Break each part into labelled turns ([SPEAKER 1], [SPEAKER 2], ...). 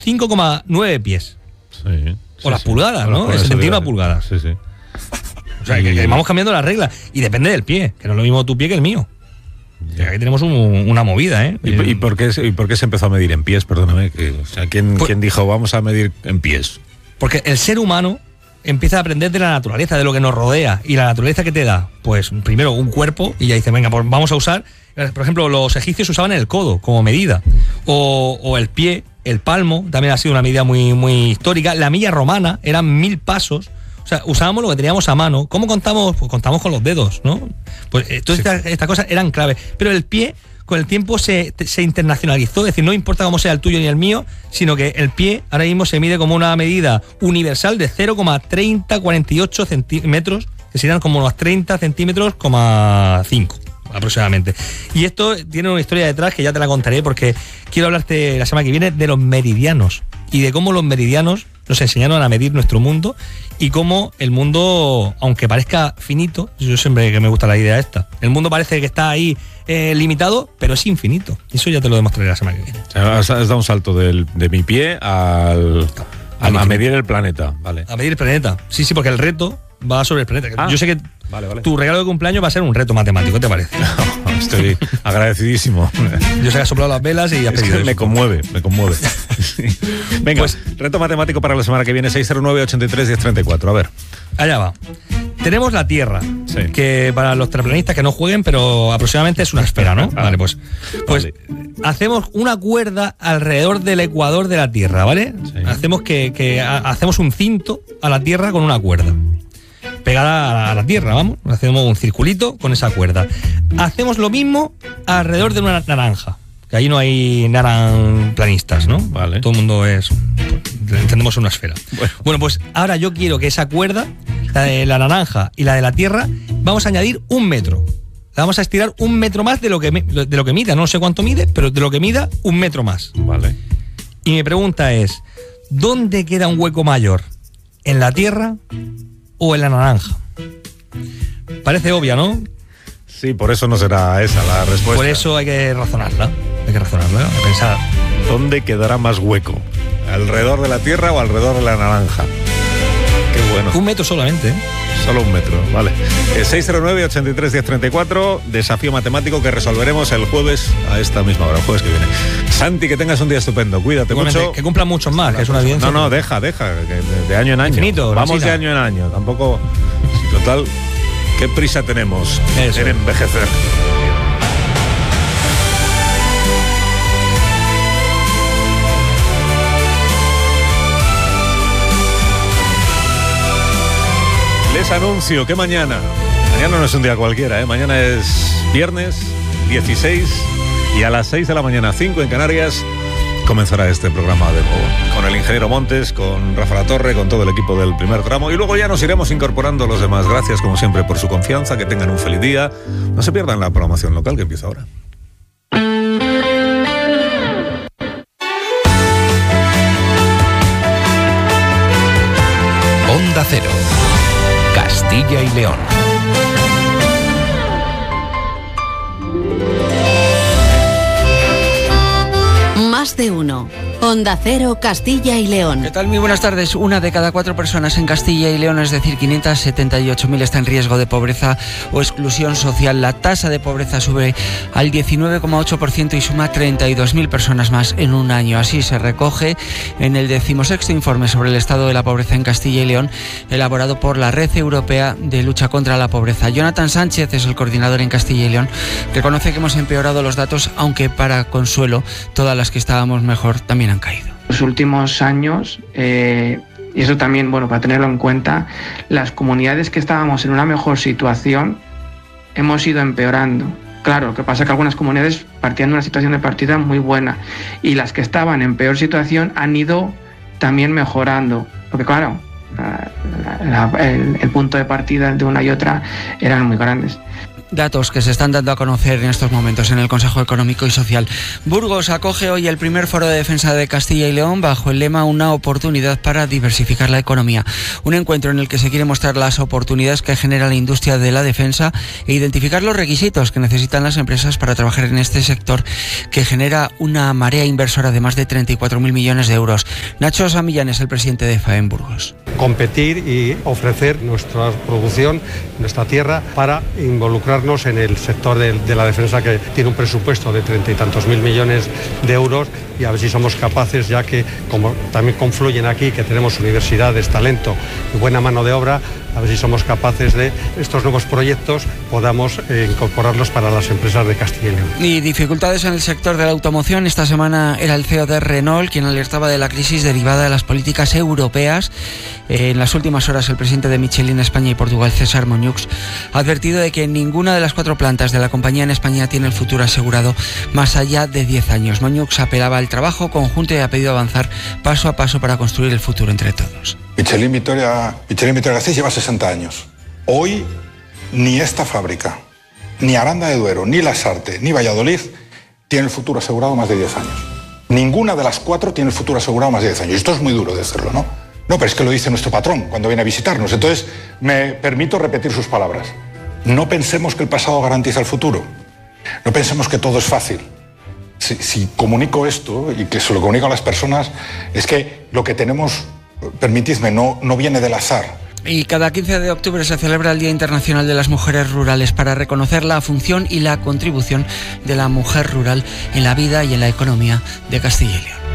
[SPEAKER 1] 5,9 pies.
[SPEAKER 2] Sí.
[SPEAKER 1] O las pulgadas, ¿no? 71 pulgadas.
[SPEAKER 2] Sí, sí.
[SPEAKER 1] O sea, que vamos cambiando las reglas. Y depende del pie, que no es lo mismo tu pie que el mío. O sea, aquí tenemos una movida, ¿eh?
[SPEAKER 2] ¿Y por qué se empezó a medir en pies? Perdóname. ¿Quién dijo vamos a medir en pies?
[SPEAKER 1] Porque el ser humano empieza a aprender de la naturaleza, de lo que nos rodea. Y la naturaleza que te da, pues primero un cuerpo, y ya dice, venga, pues vamos a usar. Por ejemplo, los egipcios usaban el codo como medida. O el pie, el palmo, también ha sido una medida muy, muy histórica. La milla romana eran 1000 pasos. O sea, usábamos lo que teníamos a mano. ¿Cómo contamos? Pues contamos con los dedos, ¿no? Pues todas estas cosas eran clave. Pero el pie, con el tiempo, se internacionalizó. Es decir, no importa cómo sea el tuyo ni el mío, sino que el pie ahora mismo se mide como una medida universal de 0,3048 centímetros, que serían como unos 30 centímetros, 5 aproximadamente. Y esto tiene una historia detrás que ya te la contaré, porque quiero hablarte la semana que viene de los meridianos y de cómo los meridianos nos enseñaron a medir nuestro mundo y cómo el mundo, aunque parezca finito, yo siempre que me gusta la idea esta, el mundo parece que está ahí limitado, pero es infinito. Eso ya te lo demostraré la semana que viene.
[SPEAKER 2] Has dado un salto de mi pie a medir el planeta, ¿vale?
[SPEAKER 1] A medir el planeta. Sí, porque el reto va sobre el planeta. Yo sé que
[SPEAKER 2] vale.
[SPEAKER 1] Tu regalo de cumpleaños va a ser un reto matemático, ¿qué te parece?
[SPEAKER 2] No, estoy agradecidísimo.
[SPEAKER 1] Yo sé que has soplado las velas y has pedido eso.
[SPEAKER 2] Me conmueve. Venga, pues reto matemático para la semana que viene, 609-83-1034. A ver.
[SPEAKER 1] Allá va. Tenemos la Tierra, que para los terraplanistas que no jueguen, pero aproximadamente es una esfera, ¿no? Vale, pues hacemos una cuerda alrededor del ecuador de la Tierra, ¿vale? Sí. Hacemos un cinto a la Tierra con una cuerda pegada a la Tierra, vamos. Hacemos un circulito con esa cuerda. Hacemos lo mismo alrededor de una naranja, que ahí no hay naranplanistas, ¿no?
[SPEAKER 2] Vale.
[SPEAKER 1] Todo el mundo entendemos una esfera. Bueno, pues ahora yo quiero que esa cuerda, la de la naranja y la de la Tierra, vamos a añadir 1 metro. La vamos a estirar 1 metro más de lo que mida. No sé cuánto mide, pero de lo que mida 1 metro más.
[SPEAKER 2] Vale.
[SPEAKER 1] Y mi pregunta es, ¿dónde queda un hueco mayor? ¿En la Tierra o en la naranja? Parece obvia, ¿no?
[SPEAKER 2] Sí, por eso no será esa la respuesta.
[SPEAKER 1] Por eso hay que razonarla, hay que pensar.
[SPEAKER 2] ¿Dónde quedará más hueco? ¿Alrededor de la Tierra o alrededor de la naranja? Qué bueno.
[SPEAKER 1] 1 metro solamente, ¿eh?
[SPEAKER 2] Solo 1 metro, vale. 609-83-1034, desafío matemático que resolveremos el jueves a esta misma hora, el jueves que viene. Santi, que tengas un día estupendo, cuídate mucho.
[SPEAKER 1] Que cumplan muchos más, que es una evidencia.
[SPEAKER 2] No, deja, de año en año.
[SPEAKER 1] Infinito,
[SPEAKER 2] vamos de año en año, tampoco. Total, ¿qué prisa tenemos en envejecer? Les anuncio que mañana no es un día cualquiera, mañana es viernes 16 y a las 6 de la mañana, 5 en Canarias, comenzará este programa de nuevo. Con el ingeniero Montes, con Rafa Latorre, con todo el equipo del primer tramo y luego ya nos iremos incorporando los demás. Gracias como siempre por su confianza, que tengan un feliz día. No se pierdan la programación local que empieza ahora.
[SPEAKER 3] Onda Cero. Castilla y León.
[SPEAKER 4] Más de uno. Onda Cero, Castilla y León.
[SPEAKER 5] ¿Qué tal? Muy buenas tardes. 1 de cada 4 personas en Castilla y León, es decir, 578.000, está en riesgo de pobreza o exclusión social. La tasa de pobreza sube al 19,8% y suma 32.000 personas más en un año. Así se recoge en el 16º informe sobre el estado de la pobreza en Castilla y León, elaborado por la Red Europea de Lucha contra la Pobreza. Jonathan Sánchez es el coordinador en Castilla y León. Reconoce que hemos empeorado los datos, aunque para consuelo, todas las que estábamos mejor también han caído.
[SPEAKER 6] Los últimos años, y eso también, para tenerlo en cuenta, las comunidades que estábamos en una mejor situación hemos ido empeorando. Claro, lo que pasa es que algunas comunidades partían de una situación de partida muy buena y las que estaban en peor situación han ido también mejorando, porque claro, el punto de partida de una y otra eran muy grandes.
[SPEAKER 5] Datos que se están dando a conocer en estos momentos en el Consejo Económico y Social. Burgos acoge hoy el primer foro de defensa de Castilla y León bajo el lema Una oportunidad para diversificar la economía. Un encuentro en el que se quiere mostrar las oportunidades que genera la industria de la defensa e identificar los requisitos que necesitan las empresas para trabajar en este sector que genera una marea inversora de más de 34.000 millones de euros. Nacho Samillán es el presidente de FAEM Burgos.
[SPEAKER 7] Competir y ofrecer nuestra producción, nuestra tierra, para involucrarnos en el sector de la defensa, que tiene un presupuesto de 30 y tantos mil millones de euros, y a ver si somos capaces, ya que como también confluyen aquí, que tenemos universidades, talento y buena mano de obra, a ver si somos capaces de estos nuevos proyectos podamos incorporarlos para las empresas de Castilla y León.
[SPEAKER 5] Y dificultades en el sector de la automoción. Esta semana era el CEO de Renault quien alertaba de la crisis derivada de las políticas europeas. En las últimas horas el presidente de Michelin España y Portugal, César Moñux, ha advertido de que ninguna de las 4 plantas de la compañía en España tiene el futuro asegurado más allá de 10 años. Moñux apelaba al trabajo conjunto y ha pedido avanzar paso a paso para construir el futuro entre todos.
[SPEAKER 8] Michelin Vitoria-Gasteiz lleva 60 años. Hoy ni esta fábrica, ni Aranda de Duero, ni Lasarte, ni Valladolid tiene el futuro asegurado más de 10 años. Ninguna de las 4 tiene el futuro asegurado más de 10 años. Esto es muy duro decirlo, ¿no? No, pero es que lo dice nuestro patrón cuando viene a visitarnos. Entonces, me permito repetir sus palabras. No pensemos que el pasado garantiza el futuro. No pensemos que todo es fácil. Si comunico esto, y que se lo comunico a las personas, es que lo que tenemos, permitidme, no viene del azar.
[SPEAKER 5] Y cada 15 de octubre se celebra el Día Internacional de las Mujeres Rurales para reconocer la función y la contribución de la mujer rural en la vida y en la economía de Castilla y León.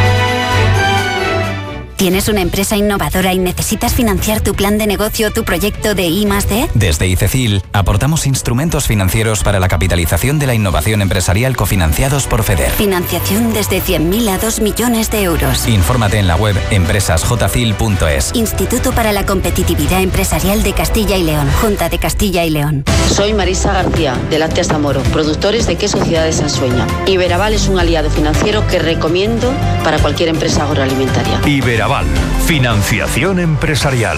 [SPEAKER 9] ¿Tienes una empresa innovadora y necesitas financiar tu plan de negocio o tu proyecto de I+D?
[SPEAKER 10] Desde ICECIL aportamos instrumentos financieros para la capitalización de la innovación empresarial cofinanciados por FEDER.
[SPEAKER 9] Financiación desde 100.000 a 2 millones de euros.
[SPEAKER 10] Infórmate en la web empresasjcil.es.
[SPEAKER 9] Instituto para la Competitividad Empresarial de Castilla y León. Junta de Castilla y León.
[SPEAKER 11] Soy Marisa García, de Lácteas Zamoro, productores de queso Ciudad de Sansueña. Iberaval es un aliado financiero que recomiendo para cualquier empresa agroalimentaria.
[SPEAKER 12] Iberaval, financiación empresarial.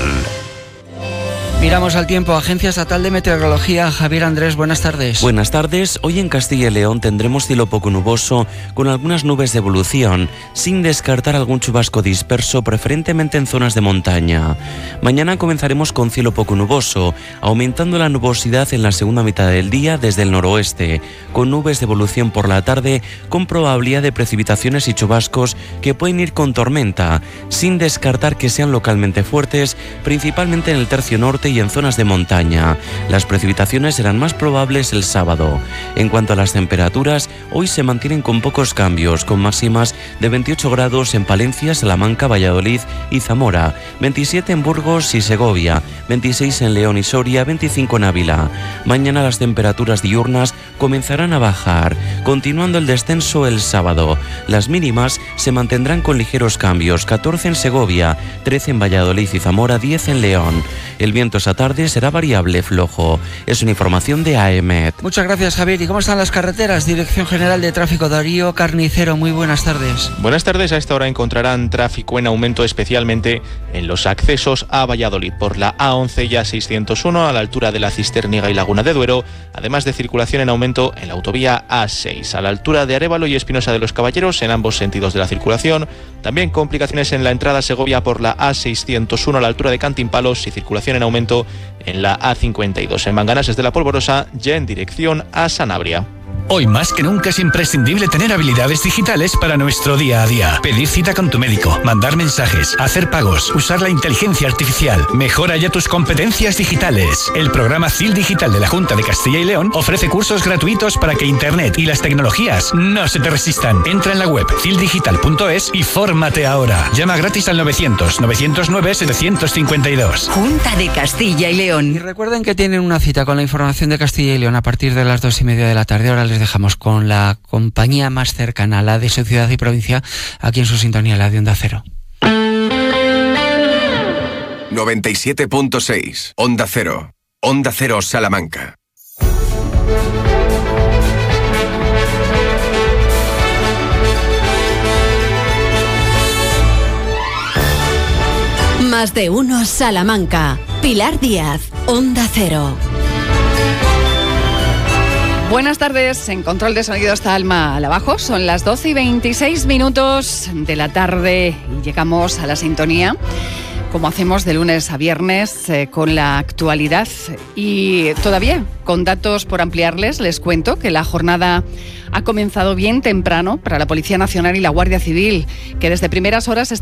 [SPEAKER 5] Miramos al tiempo. Agencia Estatal de Meteorología. Javier Andrés, buenas tardes.
[SPEAKER 13] Buenas tardes. Hoy en Castilla y León tendremos cielo poco nuboso con algunas nubes de evolución, sin descartar algún chubasco disperso, preferentemente en zonas de montaña. Mañana comenzaremos con cielo poco nuboso, aumentando la nubosidad en la segunda mitad del día desde el noroeste, con nubes de evolución por la tarde, con probabilidad de precipitaciones y chubascos que pueden ir con tormenta, sin descartar que sean localmente fuertes, principalmente en el tercio norte y en zonas de montaña. Las precipitaciones serán más probables el sábado. En cuanto a las temperaturas, hoy se mantienen con pocos cambios, con máximas de 28 grados en Palencia, Salamanca, Valladolid y Zamora, 27 en Burgos y Segovia, 26 en León y Soria, 25 en Ávila. Mañana las temperaturas diurnas comenzarán a bajar, continuando el descenso el sábado. Las mínimas se mantendrán con ligeros cambios, 14 en Segovia, 13 en Valladolid y Zamora, 10 en León. El viento esta tarde será variable flojo. Es una información de AEMET.
[SPEAKER 5] Muchas gracias, Javier. ¿Y cómo están las carreteras? Dirección General de Tráfico, Darío Carnicero, muy buenas tardes.
[SPEAKER 14] Buenas tardes. A esta hora encontrarán tráfico en aumento, especialmente en los accesos a Valladolid por la A11 y A601 a la altura de la Cisterniga y Laguna de Duero, además de circulación en aumento en la autovía A6 a la altura de Arévalo y Espinosa de los Caballeros en ambos sentidos de la circulación. También complicaciones en la entrada a Segovia por la A601 a la altura de Cantimpalos y circulación en aumento en la A52 en Manganases de la Polvorosa, ya en dirección a Sanabria.
[SPEAKER 12] Hoy más que nunca es imprescindible tener habilidades digitales para nuestro día a día. Pedir cita con tu médico, mandar mensajes, hacer pagos, usar la inteligencia artificial. Mejora ya tus competencias digitales. El programa CIL Digital de la Junta de Castilla y León ofrece cursos gratuitos para que Internet y las tecnologías no se te resistan. Entra en la web cildigital.es y fórmate ahora. Llama gratis al 900-909-752.
[SPEAKER 9] Junta de Castilla y León.
[SPEAKER 5] Y recuerden que tienen una cita con la información de Castilla y León a partir de las 2:30 de la tarde. Ahora les dejamos con la compañía más cercana a la de su ciudad y provincia, aquí en su sintonía, la de Onda Cero.
[SPEAKER 3] 97.6 Onda Cero. Onda Cero Salamanca.
[SPEAKER 4] Más de uno Salamanca. Pilar Díaz, Onda Cero.
[SPEAKER 15] Buenas tardes, en control de sonido está Alma Alabajo, son las 12:26 de la tarde y llegamos a la sintonía, como hacemos de lunes a viernes, con la actualidad y todavía con datos por ampliarles. Les cuento que la jornada ha comenzado bien temprano para la Policía Nacional y la Guardia Civil, que desde primeras horas están